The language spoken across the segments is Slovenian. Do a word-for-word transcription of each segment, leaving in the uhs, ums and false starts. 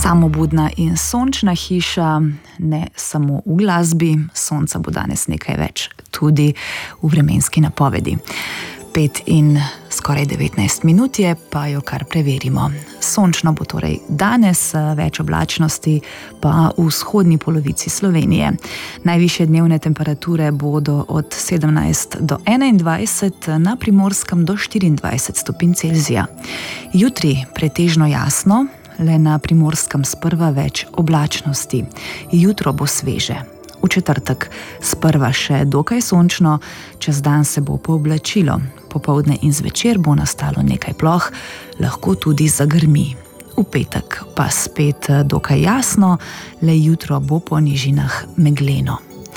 Samobudna in sončna hiša, ne samo v glasbi, sonca bo danes nekaj več, tudi v vremenski napovedi. Pet in skoraj devetnajst minut je, pa jo kar preverimo. Sončno bo torej danes, več oblačnosti pa v vzhodni polovici Slovenije. Najvišje dnevne temperature bodo od sedemnajst do enaindvajset, na Primorskem do štiriindvajset stopinj Celzija. Jutri pretežno jasno, le na Primorskem sprva več oblačnosti. Jutro bo sveže. V četrtek sprva še dokaj sončno, čez dan se bo pooblačilo. Popoldne in zvečer bo nastalo nekaj ploh, lahko tudi zagrmi. V petek pa spet dokaj jasno, le jutro bo po nižinah megleno.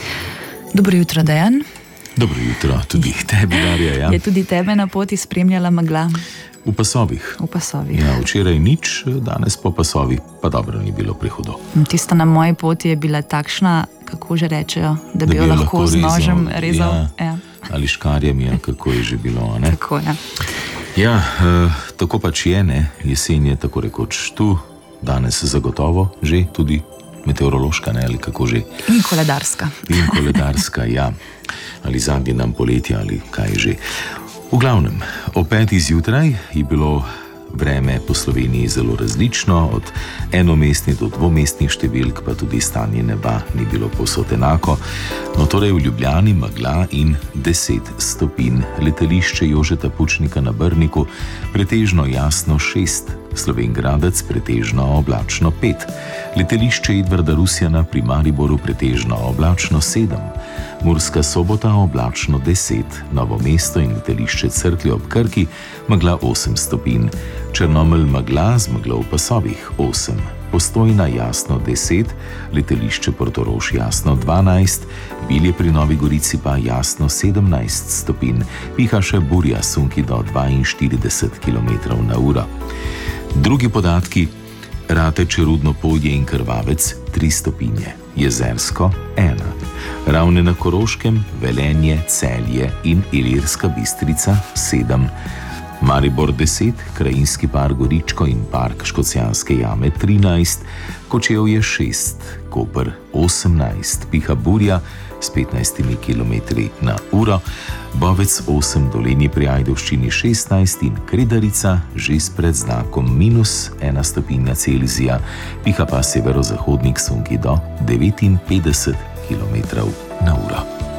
Dobro jutro, Dejan. Dobro jutro, tudi tebi, Darja. Ja. Je tudi tebe na poti spremljala megla? V pasovih. V pasovih. Ja, včeraj nič, danes po pasovih pa dobro ni bilo prehudo. Tista na moji poti je bila takšna, kako že rečejo, da bi, da bi jo lahko, lahko z nožem rezal. Ja, ja. Ali škarjami, ja, kako je že bilo. Ne? Tako je. Ja, e, tako pač je, ne? Jesen je tako rekoč tu, danes zagotovo že tudi meteorološka, ne, ali kako že. In koledarska. In koledarska, ja. Ali zadnji nam poletja, ali kaj že. V glavnem, o petih zjutraj je bilo vreme po Sloveniji zelo različno, od enomestnih do dvomestnih številk, pa tudi stanje neba ni bilo povsod enako. No, torej v Ljubljani megla in deset stopinj. Letališče Jožeta Pučnika na Brniku pretežno jasno šest, Slovenj Gradec pretežno oblačno pet, letališče Edvarda Rusjana pri Mariboru pretežno oblačno sedem, Murska Sobota oblačno deset, Novo mesto in letališče Cerklje ob Krki megla osem stopinj, Črnomelj megla z meglo v pasovih osem, Postojna jasno deset, letališče Portorož jasno dvanajst, Bilje pri Novi Gorici pa jasno sedemnajst stopinj, piha še burja sunki do dvainštirideset kilometrov na uro. Drugi podatki: Rateče, Rudno polje in Krvavec tri stopinje, Jezersko ena, Ravne na Koroškem, Velenje, Celje in Ilirska Bistrica sedem, Maribor deset, Krajinski park Goričko in park Škocjanske jame trinajst, Kočevje šest, Koper osemnajst, piha burja s petnajstimi kilometri na uro, Bovec osem, Dolenje pri Ajdovščini šestnajst in Kredarica že s predznakom minus ena stopinja Celzija, piha pa severozahodnik sunki do devetinpetdeset kilometrov na uro.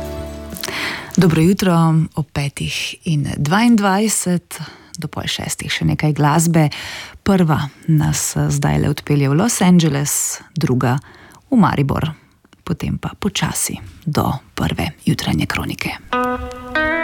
Dobro jutro, ob petih in dvaindvajset, do pol šestih še nekaj glasbe. Prva nas zdaj le odpelje v Los Angeles, druga v Maribor, potem pa počasi do prve jutranje kronike.